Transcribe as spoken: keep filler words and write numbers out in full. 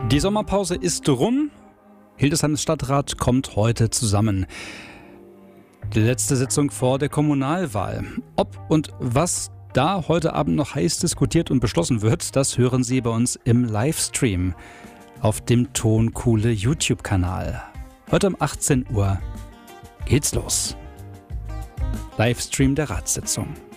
Die Sommerpause ist rum. Hildesheims Stadtrat kommt heute zusammen. Die letzte Sitzung vor der Kommunalwahl. Ob und was da heute Abend noch heiß diskutiert und beschlossen wird, das hören Sie bei uns im Livestream auf dem Tonkuhle YouTube-Kanal. Heute um achtzehn Uhr geht's los. Livestream der Ratssitzung.